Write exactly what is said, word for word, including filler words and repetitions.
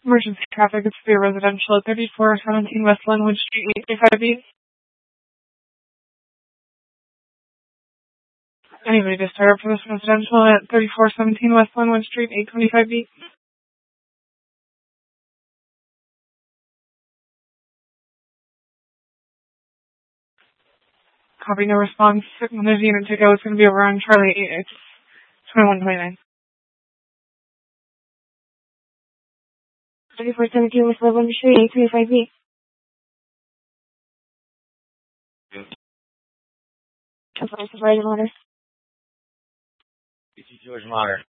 Emergency traffic is severe residential at thirty-four seventeen West Linwood Street, eight twenty-five B. Anybody disturbed for this residential at thirty-four seventeen West Linwood Street, eight twenty-five B? Copy, no response. Another unit to go. It's going to be over on Charlie eight. It's twenty-one twenty-nine. thirty-four seventeen West Linwood Street, eight twenty-five B. George Mater. George Mater.